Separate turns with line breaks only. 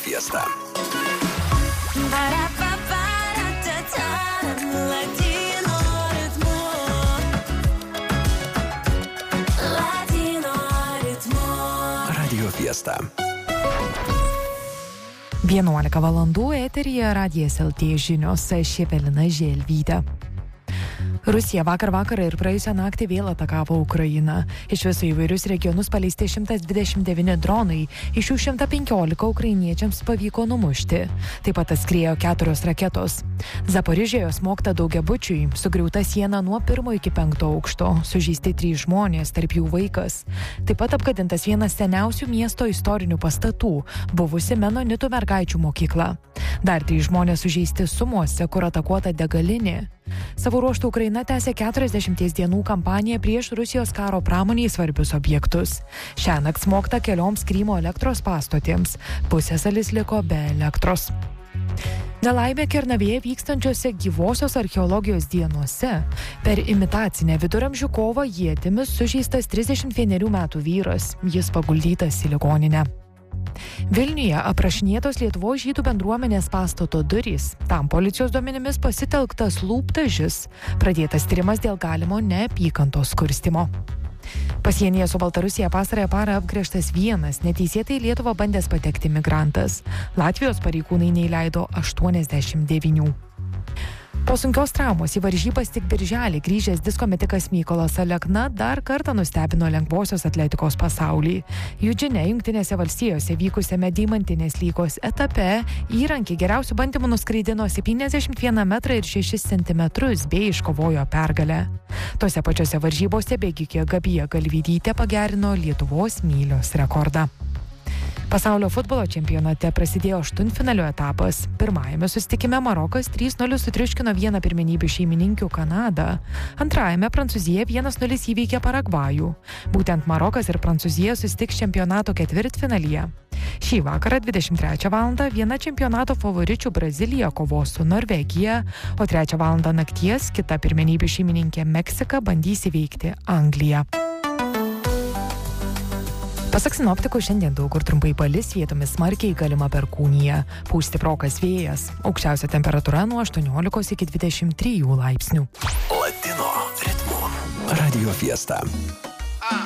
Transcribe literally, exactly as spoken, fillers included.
Fiesta. Radio Fiesta.
vienuolika valandų eteryje Radijas L T žinios, aš Evelina Želvytė. Rusija vakar vakarą ir praėjusią naktį vėl atakavo Ukrainą. Iš viso įvairius regionus paleisti šimtas dvidešimt devyni dronai, iš jų šimtas penkiolika ukrainiečiams pavyko numušti. Taip pat atskriejo keturios raketos. Zaporižėje smogta daugiabučiui, sugriauta siena nuo pirmo iki penkto aukšto, sužeisti trys žmonės, tarp jų vaikas. Taip pat apgadintas vienas seniausių miesto istorinių pastatų, buvusi Menonitų mergaičių mokykla. Dar trys žmonės sužeisti Sumuose, kur atakuota degalinė. Savo ruožtų Ukraina tęsė keturiasdešimties dienų kampaniją prieš Rusijos karo pramoniai svarbius objektus. Šiąnakt smogta kelioms Krymo elektros pastotėms. Pusiasalis liko be elektros. Nelaimė Kernavėje vykstančiose gyvosios archeologijos dienose. Per imitacinę viduramžių kovą ietimis sužeistas trisdešimt vienerių metų vyras. Jis paguldytas į ligoninę. Vilniuje aprašinėtos Lietuvos žydų bendruomenės pastato durys. Tam policijos duomenimis pasitelktas lūpdažis. Pradėtas tyrimas dėl galimo neapykantos kurstymo. Pasienyje su Baltarusija pastarąją parą apgręžtas vienas neteisėtai į Lietuvą bandęs patekti migrantas. Latvijos pareigūnai neįleido aštuoniasdešimt devynių. Po sunkios traumos į varžybas tik birželį grįžęs disko metikas Mykolas Alekna dar kartą nustebino lengvosios atletikos pasaulį. Eugene, Jungtinėse valstijose vykusiame deimantinės lygos etape įrankį geriausių bandymų nuskraidino septyniasdešimt vieną metrą ir šešis centimetrus bei iškovojo pergalę. Tose pačiose varžybose bėgikė Gabija Galvydytė pagerino Lietuvos mylios rekordą. Pasaulio futbolo čempionate prasidėjo aštuntfinalio etapas. Pirmajame susitikime Marokas trys nulis sutriuškino vieną pirmenybių šeimininkių Kanadą. Antrajame Prancūzija vienas nulis įveikė Paragvajų. Būtent Marokas ir Prancūzija susitiks čempionato ketvirtfinalyje. Šį vakarą dvidešimt trečią valandą viena čempionato favoričių Brazilija kovos su Norvegija, o trečią valandą nakties kita pirmenybių šeimininkė Meksika bandys įveikti Angliją. Pasak sinoptikų, šiandien daug kur trumpai palis, vietomis smarkiai galima perkūnija. Pūs stiprokas vėjas. Aukščiausia temperatūra nuo aštuoniolikos iki dvidešimt trijų laipsnių.
Latino ritmu. Radio Fiesta.